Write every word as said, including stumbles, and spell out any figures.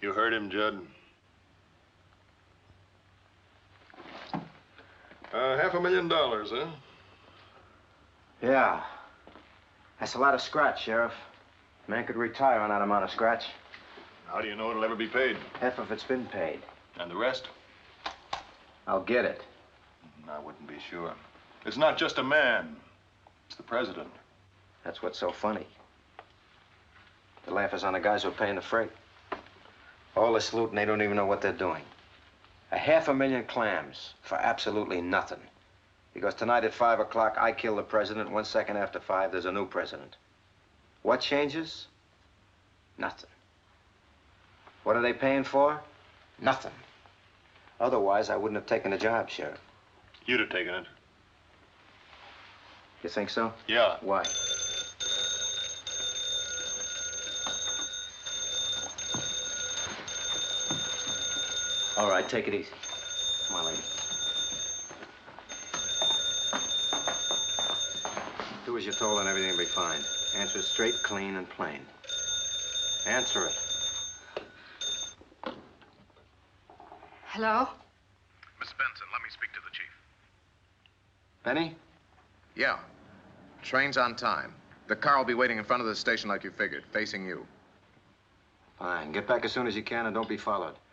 You heard him, Judd. Uh, half a million dollars, huh? Yeah. That's a lot of scratch, Sheriff. Man could retire on that amount of scratch. How do you know it'll ever be paid? Half of it's been paid. And the rest? I'll get it. I wouldn't be sure. It's not just a man. It's the president. That's what's so funny. The laugh is on the guys who are paying the freight. All this loot and they don't even know what they're doing. A half a million clams for absolutely nothing. Because tonight at five o'clock, I kill the president. One second after five, there's a new president. What changes? Nothing. What are they paying for? Nothing. Otherwise, I wouldn't have taken the job, Sheriff. You'd have taken it. You think so? Yeah. Why? All right, take it easy. Come on, lady. Do as you're told and everything will be fine. Answer straight, clean, and plain. Answer it. Hello? Miss Benson, let me speak to the chief. Benny? Yeah. Train's on time. The car will be waiting in front of the station like you figured, facing you. Fine. Get back as soon as you can and don't be followed.